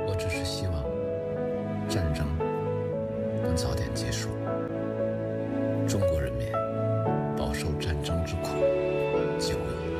我只是希望战争能早点结束，中国人民饱受战争之苦久矣。